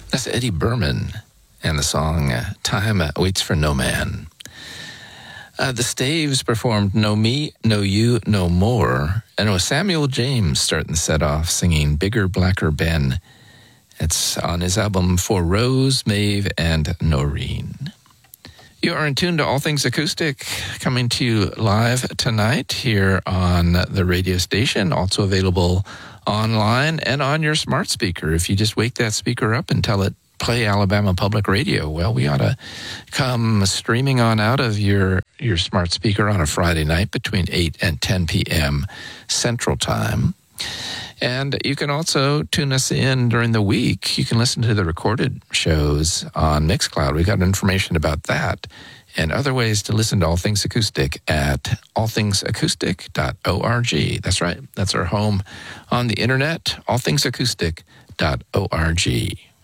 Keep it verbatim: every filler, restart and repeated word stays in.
That's Eddie Berman and the song uh, Time Waits for No Man. Uh, the Staves performed No Me, No You, No More. And it was Samuel James starting the set off singing Bigger, Blacker Ben. It's on his album For Rose, Maeve, and Noreen. You are in tune to All Things Acoustic, coming to you live tonight here on the radio station, also available online and on your smart speaker. If you just wake that speaker up and tell it, play Alabama Public Radio, well, we ought to come streaming on out of your, your smart speaker on a Friday night between eight and ten p.m. Central Time. And you can also tune us in during the week. You can listen to the recorded shows on Mixcloud. We've got information about that and other ways to listen to All Things Acoustic at all things acoustic dot org. That's right. That's our home on the internet, all things acoustic dot org.